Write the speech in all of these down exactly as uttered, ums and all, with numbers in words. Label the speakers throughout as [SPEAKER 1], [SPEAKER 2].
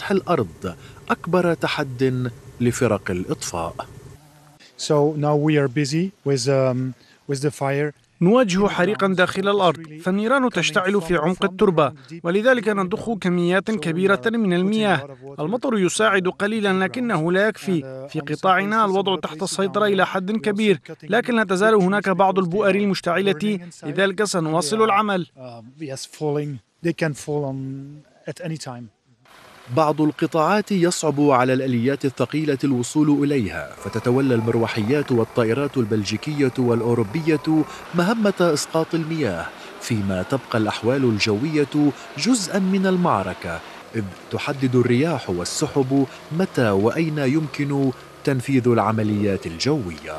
[SPEAKER 1] سطح الأرض أكبر تحد لفرق الإطفاء.
[SPEAKER 2] So now we are busy with, um, with the fire.
[SPEAKER 3] نواجه حريقا داخل الأرض، فالنيران تشتعل في عمق التربة، ولذلك نضخ كميات كبيرة من المياه. المطر يساعد قليلا لكنه لا يكفي. في قطاعنا الوضع تحت السيطرة إلى حد كبير، لكن لا تزال هناك بعض البؤر المشتعلة، لذلك سنواصل العمل.
[SPEAKER 1] بعض القطاعات يصعب على الآليات الثقيلة الوصول إليها، فتتولى المروحيات والطائرات البلجيكية والأوروبية مهمة إسقاط المياه، فيما تبقى الأحوال الجوية جزءاً من المعركة، إذ تحدد الرياح والسحب متى وأين يمكن تنفيذ العمليات الجوية.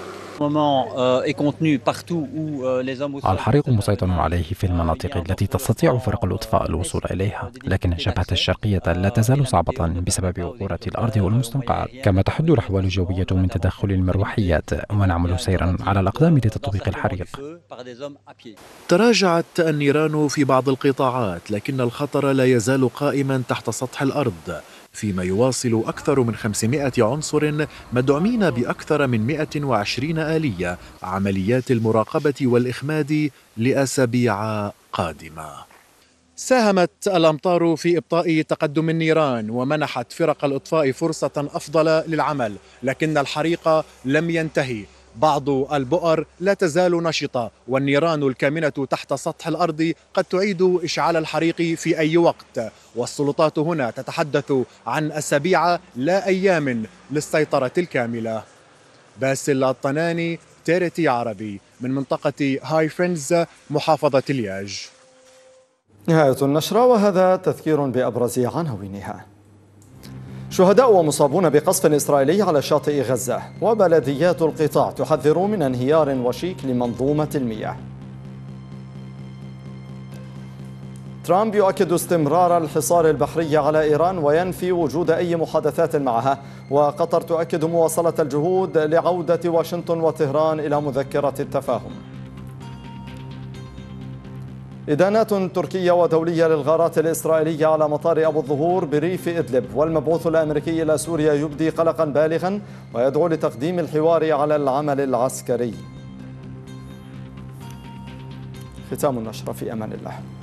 [SPEAKER 4] الحريق مسيطر عليه في المناطق التي تستطيع فرق الإطفاء الوصول إليها، لكن الجبهة الشرقية لا تزال صعبة بسبب وقورة الأرض والمستنقعات، كما تحد الأحوال الجوية من تدخل المروحيات، ونعمل سيرا على الأقدام لتطبيق الحريق.
[SPEAKER 1] تراجعت النيران في بعض القطاعات، لكن الخطر لا يزال قائما تحت سطح الأرض، فيما يواصل أكثر من خمسمائة عنصر مدعومين بأكثر من مائة وعشرين آلية عمليات المراقبة والإخماد لأسابيع قادمة. ساهمت الأمطار في إبطاء تقدم النيران ومنحت فرق الإطفاء فرصة أفضل للعمل، لكن الحريق لم ينتهي. بعض البؤر لا تزال نشطة، والنيران الكامنة تحت سطح الأرض قد تعيد إشعال الحريق في أي وقت، والسلطات هنا تتحدث عن أسابيع لا أيام للسيطرة الكاملة. باسل الطناني، تيرتي عربي، من منطقة هاي فريندز، محافظة الياج.
[SPEAKER 5] نهاية النشرة، وهذا تذكير بأبرز عناوينها. شهداء ومصابون بقصف إسرائيلي على شاطئ غزة، وبلديات القطاع تحذر من انهيار وشيك لمنظومة المياه. ترامب يؤكد استمرار الحصار البحري على إيران وينفي وجود أي محادثات معها، وقطر تؤكد مواصلة الجهود لعودة واشنطن وطهران إلى مذكرة التفاهم. إدانات تركية ودولية للغارات الإسرائيلية على مطار أبو الظهور بريف إدلب، والمبعوث الأمريكي إلى سوريا يبدي قلقا بالغا ويدعو لتقديم الحوار على العمل العسكري. ختام النشرة، في أمان الله.